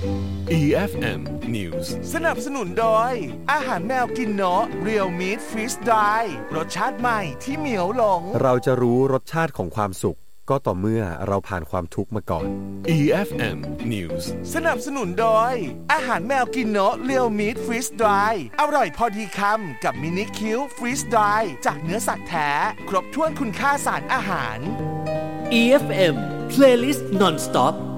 EFM News สนับสนุนโดยอาหารแมวกินเนาะ Real Meat Freeze Dry รสชาติใหม่ที่เหมียวหลงเราจะรู้รสชาติของความสุขก็ต่อเมื่อเราผ่านความทุกข์มาก่อน EFM News สนับสนุนโดยอาหารแมวกินเนาะ Real Meat Freeze Dry อร่อยพอดีคำกับมินิคิว Freeze Dry จากเนื้อสัตว์แท้ครบถ้วนคุณค่าสารอาหาร EFM Playlist Non-Stop